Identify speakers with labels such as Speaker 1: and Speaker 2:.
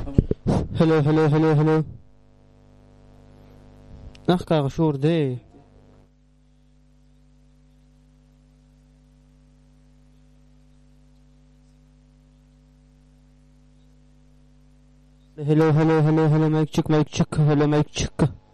Speaker 1: Hello, hello, hello, hello. Nachgar shur day. Hello, hello, hello, hello, mic check, hello, mic check.